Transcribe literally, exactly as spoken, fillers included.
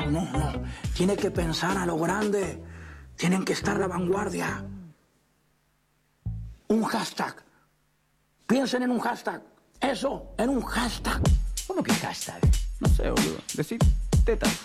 no, no, no. Tiene que pensar a lo grande. Tienen que estar a la vanguardia. Un hashtag. Piensen en un hashtag. Eso, en un hashtag. ¿Cómo que hashtag? No sé, boludo. Decir tetas.